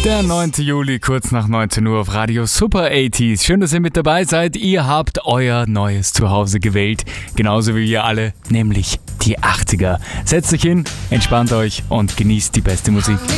Der 9. Juli, kurz nach 19 Uhr auf Radio Super 80s. Schön, dass ihr mit dabei seid. Ihr habt euer neues Zuhause gewählt. Genauso wie wir alle, nämlich die 80er. Setzt euch hin, entspannt euch und genießt die beste Musik.